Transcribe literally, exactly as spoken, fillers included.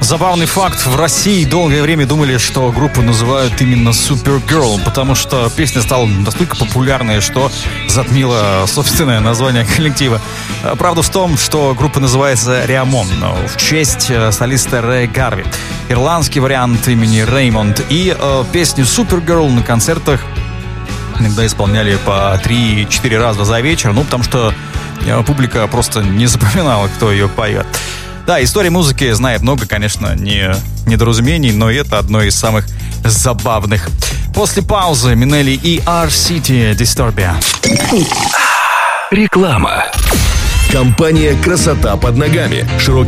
Забавный факт. В России долгое время думали, что группу называют именно Supergirl, потому что песня стала настолько популярной, что затмила собственное название коллектива. Правда в том, что группа называется Риамон в честь солиста Рэя Гарви. Ирландский вариант имени Реймонд. И э, песню Supergirl на концертах иногда исполняли по три-четыре раза за вечер, ну, потому что публика просто не запоминала, кто ее поет. Да, история музыки знает много, конечно, не недоразумений, но это одно из самых забавных. После паузы Минелли и R-City Disturbia. Реклама. Компания «Красота под ногами». Широкий